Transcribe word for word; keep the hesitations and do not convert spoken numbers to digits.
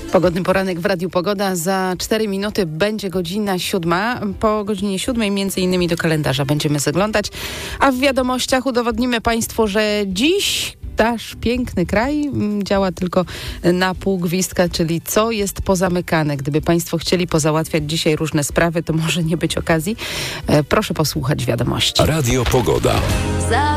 Pogodny poranek w Radiu Pogoda. Za cztery minuty będzie godzina siódma. Po godzinie siódmej między innymi do kalendarza będziemy zaglądać. A w wiadomościach udowodnimy Państwu, że dziś nasz piękny kraj działa tylko na pół gwizdka, czyli co jest pozamykane. Gdyby Państwo chcieli pozałatwiać dzisiaj różne sprawy, to może nie być okazji. Proszę posłuchać wiadomości. Radio Pogoda.